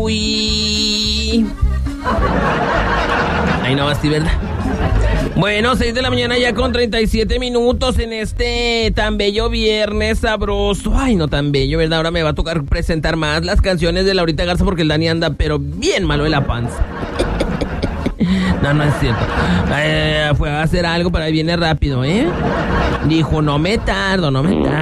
Uy. Ay, no, así, ¿verdad? Bueno, 6 de la mañana ya con 37 minutos en este tan bello viernes sabroso. Ay, no tan bello, ¿verdad? Ahora me va a tocar presentar más las canciones de Laurita Garza porque el Dani anda pero bien malo de la panza. No es cierto. Fue a hacer algo, pero ahí viene rápido, ¿eh? Dijo, no me tardo.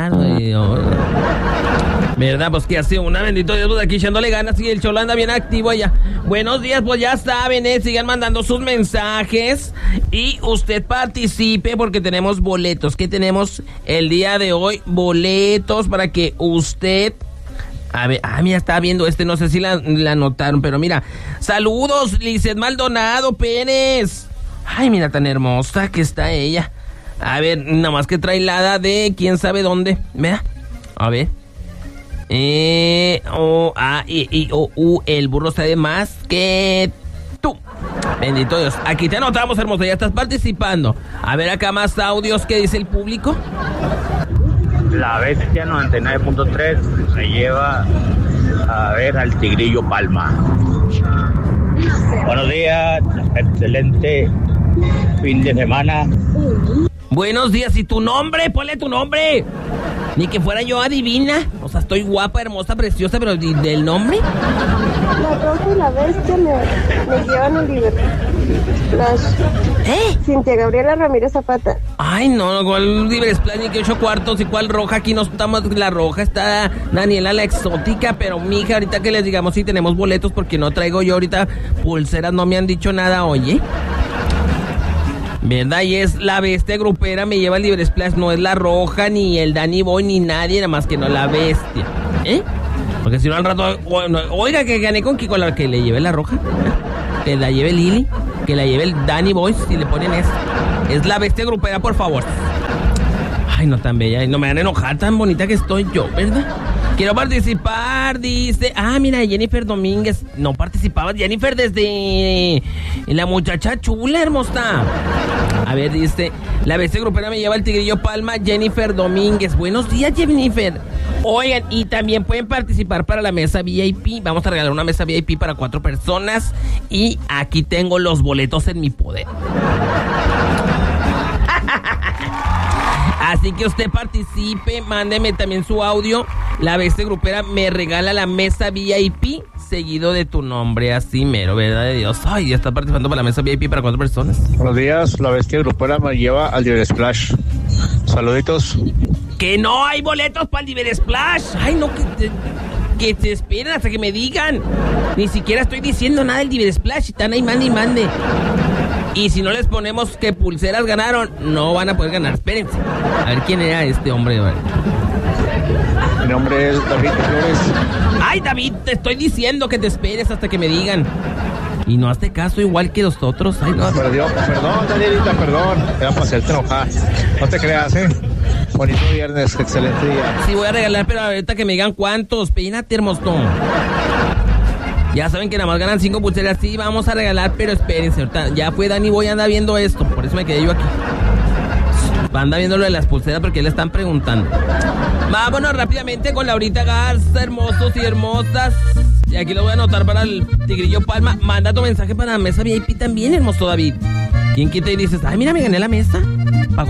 ¿Verdad? Pues que hace una, bendito Dios, pues aquí echándole ganas y el cholo anda bien activo allá. Buenos días, pues ya saben, sigan mandando sus mensajes y usted participe porque tenemos boletos. ¿Qué tenemos el día de hoy? Boletos para que usted... A ver, mira, estaba viendo no sé si la notaron, pero mira. Saludos, Lizeth Maldonado Pérez. Ay, mira tan hermosa que está ella. A ver, nada más que trae la de quién sabe dónde. Mira, a ver. El burro sabe más que tú. Bendito Dios. Aquí te anotamos, hermosa, ya estás participando. A ver acá más audios que dice el público. La Bestia 99.3 se lleva a ver al Tigrillo Palma. Buenos días, excelente fin de semana. Buenos días, ¿y tu nombre? Ponle tu nombre. Ni que fuera yo adivina. O sea, estoy guapa, hermosa, preciosa, pero ¿del nombre? La Roja y la Bestia me llevan el Libre Splash. Cintia Gabriela Ramírez Zapata. Ay, no, ¿cuál Libre Splash? Ni que 8 cuartos y cuál Roja. Aquí no estamos, la Roja está Daniela la exótica, pero mija, ahorita que les digamos si tenemos boletos, porque no traigo yo ahorita pulseras, no me han dicho nada, oye. ¿Verdad? Y es la Bestia grupera, me lleva el Libre Splash, no es la Roja, ni el Danny Boy, ni nadie, nada más que no la Bestia. Porque si no al rato, bueno, oiga, que gané con Kiko, que le lleve la Roja, que la lleve Lili, que la lleve el Danny Boy, si le ponen eso. Es la Bestia grupera, por favor. Ay, no tan bella, no me van a enojar, tan bonita que estoy yo, ¿verdad? Quiero participar, dice... mira, Jennifer Domínguez. No participaba, Jennifer, desde... La muchacha chula, hermosa. A ver, dice... La Bestia grupera me lleva el Tigrillo Palma, Jennifer Domínguez. Buenos días, Jennifer. Oigan, y también pueden participar para la mesa VIP. Vamos a regalar una mesa VIP para 4 personas. Y aquí tengo los boletos en mi poder. Así que usted participe, mándeme también su audio. La Bestia grupera me regala la mesa VIP seguido de tu nombre, así mero, ¿verdad de Dios? Ay, ya está participando para la mesa VIP para 4 personas. Buenos días, la Bestia grupera me lleva al Libre Splash. Saluditos. Que no hay boletos para el Libre Splash. Ay, no, que se esperen hasta que me digan. Ni siquiera estoy diciendo nada del Libre Splash. Están ahí, mande y mande. Y si no les ponemos que pulseras ganaron, no van a poder ganar. Espérense. A ver quién era este hombre. ¿Vale? Mi nombre es David Flores. Ay, David, te estoy diciendo que te esperes hasta que me digan. Y no hazte caso igual que los otros. Ay, no. Perdón, Danielita, perdón. Era para hacerte enojar. No te creas, Bonito viernes, excelente día. Sí, voy a regalar, pero ahorita que me digan cuántos. Peínate, hermoso. Ya saben que nada más ganan 5 pulseras. Sí, vamos a regalar, pero espérense. Ahorita ya fue Dani Boy, anda viendo esto. Por eso me quedé yo aquí. Anda viendo lo de las pulseras porque le están preguntando. Vámonos rápidamente con Laurita Garza, hermosos y hermosas. Y aquí lo voy a anotar para el Tigrillo Palma. Manda tu mensaje para la mesa VIP también, hermoso David. ¿Quién quita y dices, ay, mira, me gané la mesa?